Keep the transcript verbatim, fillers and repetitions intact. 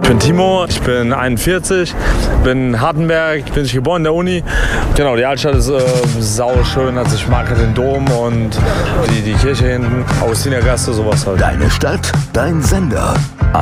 Ich bin Timo, ich bin einundvierzig, bin in Hartenberg, bin ich geboren in der Uni. Genau, die Altstadt ist äh, sauschön, also ich mag den Dom und die, die Kirche hinten, Augustinergasse, sowas halt. Deine Stadt, dein Sender.